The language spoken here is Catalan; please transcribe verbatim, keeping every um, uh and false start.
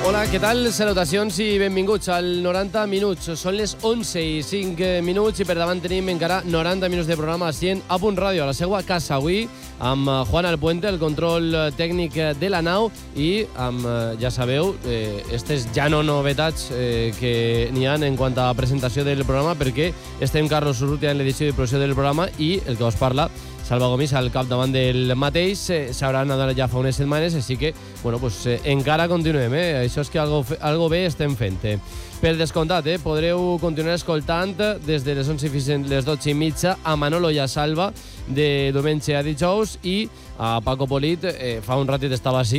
Hola, què tal? Salutacions i benvinguts al noranta minuts. Són les onze i cinc minuts i per davant tenim encara noranta minuts de programa cent a Punt Ràdio, a la seva casa avui, amb Juan Alpuente, el control tècnic de la nau, i amb, ja sabeu, eh, estes ja no novetats eh, que n'hi ha en quant a presentació del programa, perquè estem Carlos Urrutia en l'edició i producció del programa i el que us parla, Salva Gomis, al capdavant del mateix. Eh, S'hauran anat ja fa unes setmanes, així que, bueno, pues, eh, encara continuem, eh? Això és que algo, algo bé estem fent. Eh? Per descomptat, eh? Podreu continuar escoltant des de les onze fins a les dotze i mitja a Manolo i a Salva de diumenge a dijous, i a Paco Polit eh, fa un ratit estava així